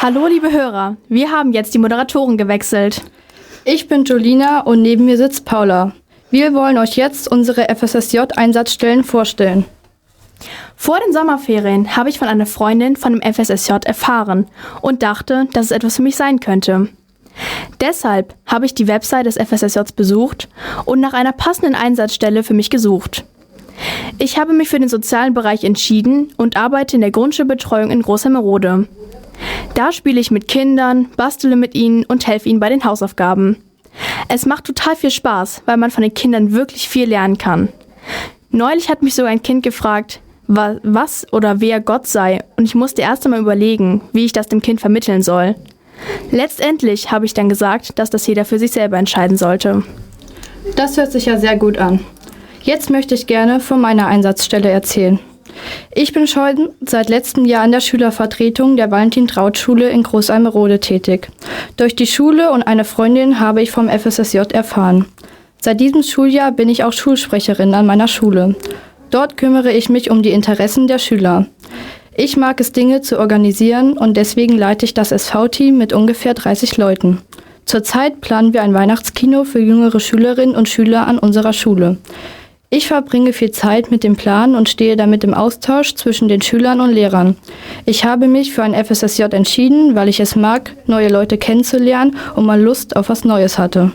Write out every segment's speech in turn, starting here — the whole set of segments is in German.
Hallo liebe Hörer, wir haben jetzt die Moderatoren gewechselt. Ich bin Jolina und neben mir sitzt Paula. Wir wollen euch jetzt unsere FSSJ-Einsatzstellen vorstellen. Vor den Sommerferien habe ich von einer Freundin von dem FSSJ erfahren und dachte, dass es etwas für mich sein könnte. Deshalb habe ich die Website des FSSJs besucht und nach einer passenden Einsatzstelle für mich gesucht. Ich habe mich für den sozialen Bereich entschieden und arbeite in der Grundschulbetreuung in Großhemmerode. Da spiele ich mit Kindern, bastele mit ihnen und helfe ihnen bei den Hausaufgaben. Es macht total viel Spaß, weil man von den Kindern wirklich viel lernen kann. Neulich hat mich sogar ein Kind gefragt, was oder wer Gott sei, und ich musste erst einmal überlegen, wie ich das dem Kind vermitteln soll. Letztendlich habe ich dann gesagt, dass das jeder für sich selber entscheiden sollte. Das hört sich ja sehr gut an. Jetzt möchte ich gerne von meiner Einsatzstelle erzählen. Ich bin schon seit letztem Jahr in der Schülervertretung der Valentin-Traut-Schule in Großalmerode tätig. Durch die Schule und eine Freundin habe ich vom FSSJ erfahren. Seit diesem Schuljahr bin ich auch Schulsprecherin an meiner Schule. Dort kümmere ich mich um die Interessen der Schüler. Ich mag es, Dinge zu organisieren, und deswegen leite ich das SV-Team mit ungefähr 30 Leuten. Zurzeit planen wir ein Weihnachtskino für jüngere Schülerinnen und Schüler an unserer Schule. Ich verbringe viel Zeit mit dem Plan und stehe damit im Austausch zwischen den Schülern und Lehrern. Ich habe mich für ein FSSJ entschieden, weil ich es mag, neue Leute kennenzulernen und mal Lust auf was Neues hatte.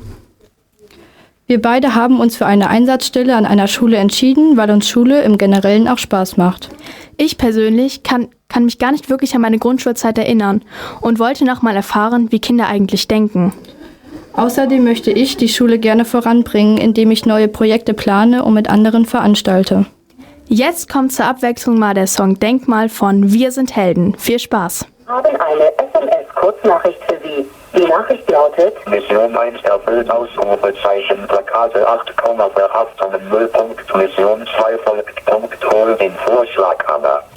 Wir beide haben uns für eine Einsatzstelle an einer Schule entschieden, weil uns Schule im Generellen auch Spaß macht. Ich persönlich kann mich gar nicht wirklich an meine Grundschulzeit erinnern und wollte noch mal erfahren, wie Kinder eigentlich denken. Außerdem möchte ich die Schule gerne voranbringen, indem ich neue Projekte plane und mit anderen veranstalte. Jetzt kommt zur Abwechslung mal der Song Denkmal von Wir sind Helden. Viel Spaß! Wir haben eine SMS-Kurznachricht für Sie. Die Nachricht lautet: Mission 1 erfüllt, Ausrufezeichen, Plakate 8, Verhaftungen 0. Mission 2 folgt, hol den Vorschlaghammer.